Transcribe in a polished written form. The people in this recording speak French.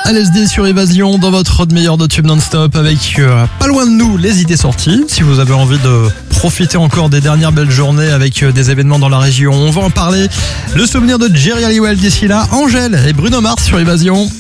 LSD sur Évasion dans votre meilleur de tube non-stop avec pas loin de nous les idées sorties. Si vous avez envie de profiter encore des dernières belles journées avec des événements dans la région, on va en parler. Le souvenir de Jerry Halliwell d'ici là, Angèle et Bruno Mars sur Évasion.